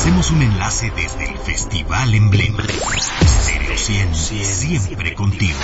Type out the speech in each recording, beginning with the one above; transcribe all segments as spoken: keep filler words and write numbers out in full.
Hacemos un enlace desde el Festival Emblema. Stereo cien, siempre contigo.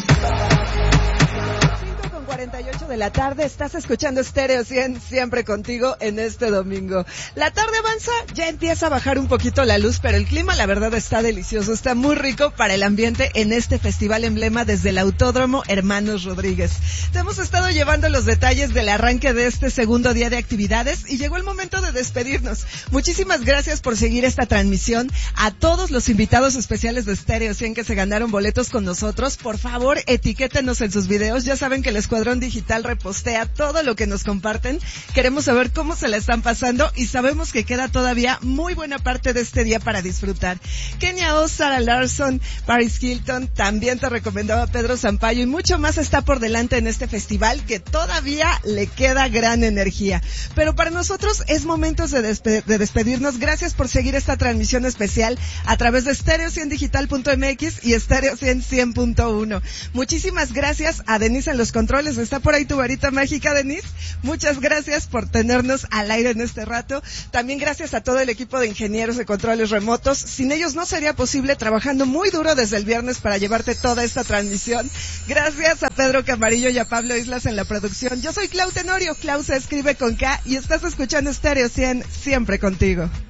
cuarenta y ocho de la tarde, estás escuchando Stereo cien, siempre contigo en este domingo. La tarde avanza, ya empieza a bajar un poquito la luz, pero el clima la verdad está delicioso, está muy rico para el ambiente en este Festival Emblema desde el Autódromo Hermanos Rodríguez. Te hemos estado llevando los detalles del arranque de este segundo día de actividades y llegó el momento de despedirnos. Muchísimas gracias por seguir esta transmisión. A todos los invitados especiales de Stereo cien que se ganaron boletos con nosotros, por favor etiquétenos en sus videos, ya saben que el Escuadrón Digital repostea todo lo que nos comparten. Queremos saber cómo se la están pasando y sabemos que queda todavía muy buena parte de este día para disfrutar. Kenia Oz, Sarah Larson, Paris Hilton, también te recomendaba Pedro Sampaio y mucho más está por delante en este festival que todavía le queda gran energía. Pero para nosotros es momento de, despe- de despedirnos. Gracias por seguir esta transmisión especial a través de stereo cien digital punto m x y stereo cien cien punto uno. Muchísimas gracias a Denise en los controles. Está por ahí tu varita mágica, Denise. Muchas gracias por tenernos al aire en este rato. También gracias a todo el equipo de ingenieros de controles remotos. Sin ellos no sería posible, trabajando muy duro desde el viernes para llevarte toda esta transmisión. Gracias a Pedro Camarillo y a Pablo Islas en la producción. Yo soy Clau Tenorio. Clau se escribe con K y estás escuchando Stereo cien, siempre contigo.